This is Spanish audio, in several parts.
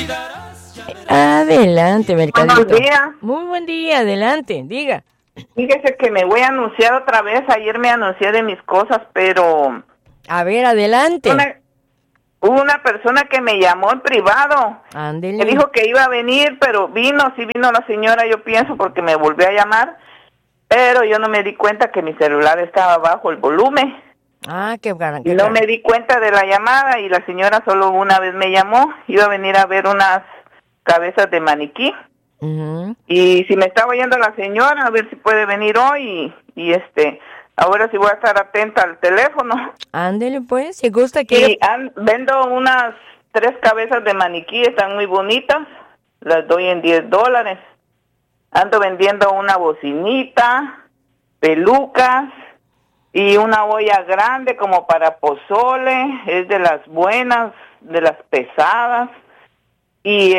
Adelante, Mercadito. Buenos días. Muy buen día, adelante, diga. Fíjese que me voy a anunciar otra vez. Ayer me anuncié de mis cosas, pero... A ver, adelante. Hubo una persona que me llamó en privado. Ándele. Me dijo que iba a venir, pero sí vino la señora, yo pienso, porque me volvió a llamar. Pero yo no me di cuenta que mi celular estaba bajo el volumen. Ah, qué gran. No me di cuenta de la llamada y la señora solo una vez me llamó. Iba a venir a ver unas cabezas de maniquí. Uh-huh. Y si me estaba oyendo la señora, a ver si puede venir hoy y ahora sí voy a estar atenta al teléfono. Ándele pues, si gusta que... Y vendo unas 3 cabezas de maniquí, están muy bonitas, las doy en $10. Ando vendiendo una bocinita, pelucas y una olla grande como para pozole, es de las buenas, de las pesadas. Y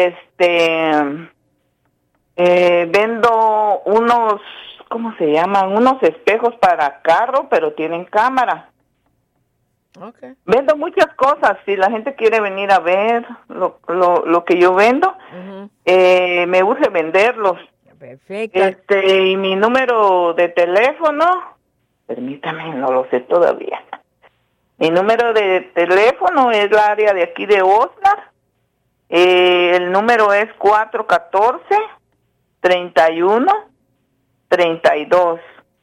vendo unos, ¿cómo se llaman? Unos espejos para carro, pero tienen cámara. Okay. Vendo muchas cosas, si la gente quiere venir a ver lo que yo vendo, Uh-huh. Me urge venderlos. Perfecto. Y mi número de teléfono, permítame, no lo sé todavía. Mi número de teléfono es la área de aquí de Oxnard. El número es 414-31-32.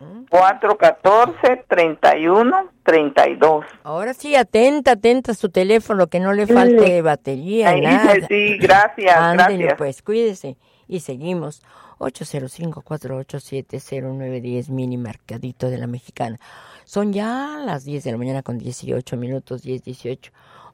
414-31-32. Ahora sí, atenta a su teléfono, que no le falte batería, nada. Sí, gracias, Ándele, gracias. pues, cuídese. Y seguimos. 805-487-0910, mini Mercadito de la Mexicana. Son ya las 10 de la mañana con 18 minutos, 10:18.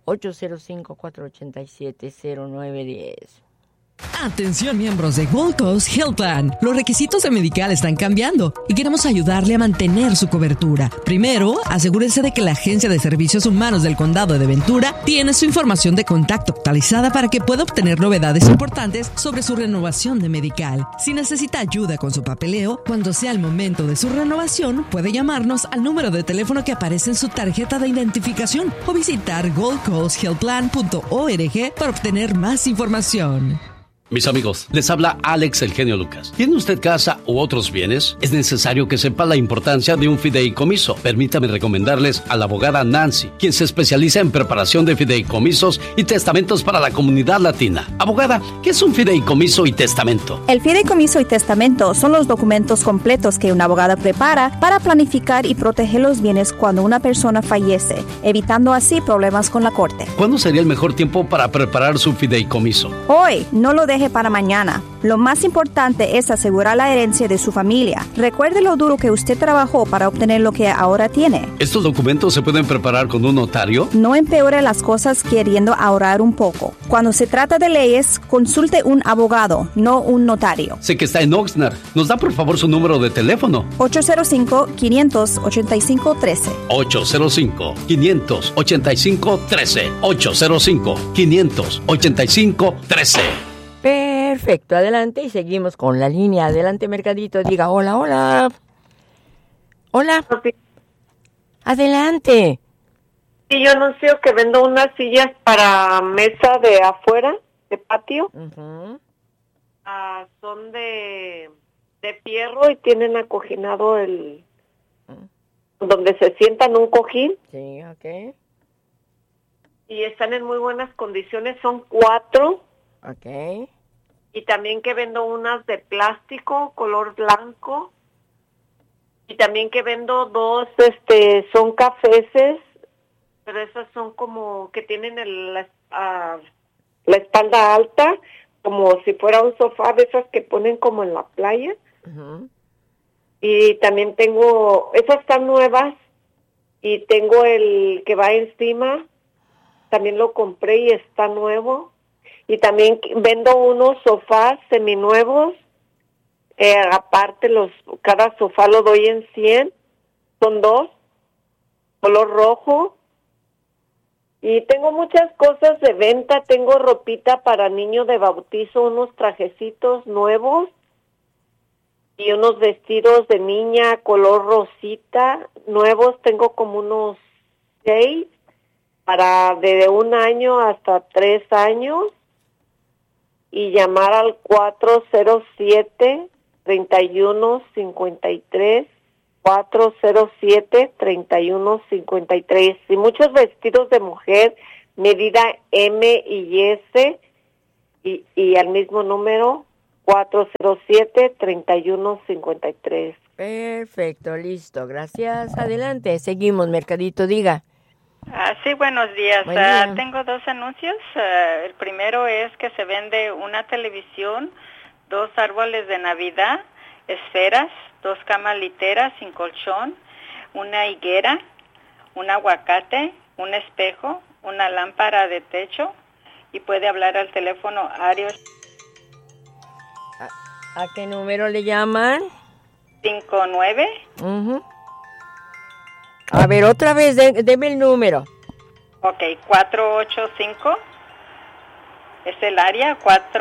805-487-0910. Atención miembros de Gold Coast Health Plan. Los requisitos de Medical están cambiando y queremos ayudarle a mantener su cobertura. Primero, asegúrese de que la Agencia de Servicios Humanos del Condado de Ventura tiene su información de contacto actualizada para que pueda obtener novedades importantes sobre su renovación de Medical. Si necesita ayuda con su papeleo, cuando sea el momento de su renovación, puede llamarnos al número de teléfono que aparece en su tarjeta de identificación o visitar goldcoasthealthplan.org para obtener más información. Mis amigos, les habla Alex El Genio Lucas. ¿Tiene usted casa u otros bienes? Es necesario que sepa la importancia de un fideicomiso. Permítame recomendarles a la abogada Nancy, quien se especializa en preparación de fideicomisos y testamentos para la comunidad latina. Abogada, ¿qué es un fideicomiso y testamento? El fideicomiso y testamento son los documentos completos que un abogado prepara para planificar y proteger los bienes cuando una persona fallece, evitando así problemas con la corte. ¿Cuándo sería el mejor tiempo para preparar su fideicomiso? Hoy, no lo deje para mañana. Lo más importante es asegurar la herencia de su familia. Recuerde lo duro que usted trabajó para obtener lo que ahora tiene. ¿Estos documentos se pueden preparar con un notario? No empeore las cosas queriendo ahorrar un poco. Cuando se trata de leyes, consulte un abogado, no un notario. Sé que está en Oxnard. ¿Nos da por favor su número de teléfono? 805-585-13. 805-585-13. 805-585-13. Perfecto, adelante y seguimos con la línea. Adelante, Mercadito, diga hola, hola. Hola. Adelante. Y yo anuncio que vendo unas sillas para mesa de afuera, de patio. Uh-huh. Son de fierro y tienen acoginado donde se sientan un cojín. Sí, ok. Y están en muy buenas condiciones, son 4. Ok. Y también que vendo unas de plástico, color blanco. Y también que vendo 2, son cafeses, pero esas son como que tienen la espalda alta, como si fuera un sofá de esas que ponen como en la playa. Uh-huh. Y también tengo, esas están nuevas, y tengo el que va encima, también lo compré y está nuevo. Y también vendo unos sofás seminuevos, aparte cada sofá lo doy en 100, son 2, color rojo. Y tengo muchas cosas de venta, tengo ropita para niño de bautizo, unos trajecitos nuevos y unos vestidos de niña color rosita nuevos, tengo como unos 6 para de 1 año hasta 3 años. y llamar al 407-3153, 407-3153. Y muchos vestidos de mujer, medida M y S, y al mismo número, 407-3153. Perfecto, listo, gracias. Adelante, seguimos, Mercadito, diga. Sí, buenos días. Buen día. Tengo 2 anuncios. El primero es que se vende una televisión, 2 árboles de Navidad, esferas, 2 camas literas sin colchón, una higuera, un aguacate, un espejo, una lámpara de techo, y puede hablar al teléfono área. ¿A qué número le llaman? 59. A ver, otra vez, deme el número. Ok, 485. Es el área,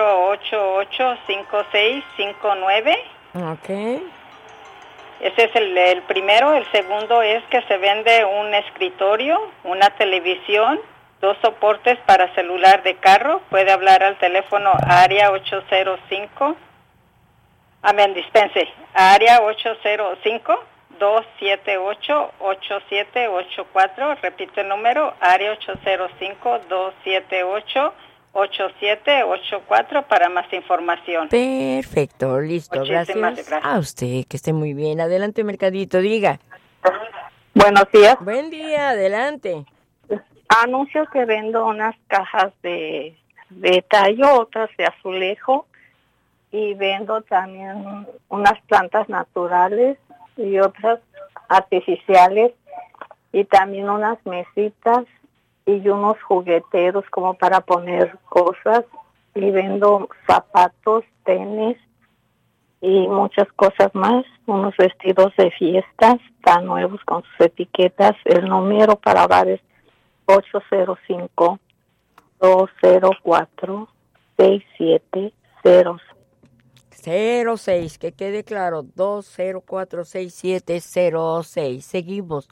488-5659. Ok. Ese es el primero. El segundo es que se vende un escritorio, una televisión, 2 soportes para celular de carro. Puede hablar al teléfono área 805. Dispense, área 805-278-8784. Repito el número, área 805-278-8784 para más información. Perfecto, listo, Muchísimas gracias. A usted, que esté muy bien. Adelante, Mercadito, diga. Buenos días. Buen día, adelante. Anuncio que vendo unas cajas de tallo, otras de azulejo, y vendo también unas plantas naturales y otras artificiales, y también unas mesitas y unos jugueteros como para poner cosas, y vendo zapatos, tenis y muchas cosas más, unos vestidos de fiestas tan nuevos con sus etiquetas. El número para hablar es 805-204-6706. 06, que quede claro, 2046706. Seguimos,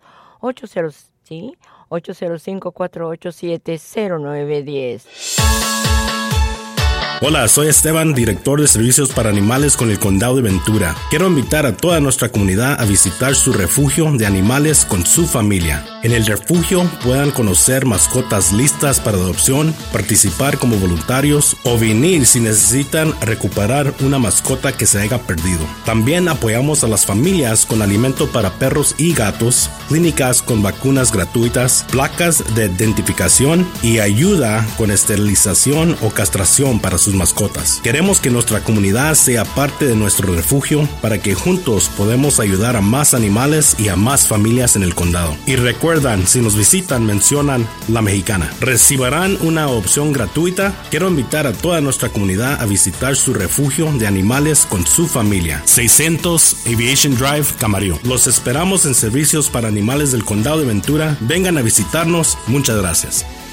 805-487-0910. Hola, soy Esteban, director de servicios para animales con el Condado de Ventura. Quiero invitar a toda nuestra comunidad a visitar su refugio de animales con su familia. En el refugio puedan conocer mascotas listas para adopción, participar como voluntarios o venir si necesitan recuperar una mascota que se haya perdido. También apoyamos a las familias con alimento para perros y gatos, clínicas con vacunas gratuitas, placas de identificación y ayuda con esterilización o castración para sus mascotas. Queremos que nuestra comunidad sea parte de nuestro refugio para que juntos podamos ayudar a más animales y a más familias en el condado. Y recuerdan, si nos visitan, mencionan La Mexicana. Recibirán una opción gratuita. Quiero invitar a toda nuestra comunidad a visitar su refugio de animales con su familia. 600 Aviation Drive, Camarillo. Los esperamos en servicios para animales del condado de Ventura. Vengan a visitarnos. Muchas gracias.